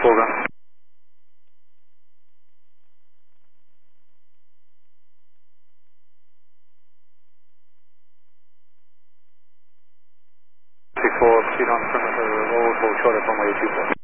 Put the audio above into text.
foreground. Before, proceed on perimeter, roll short of runway 24.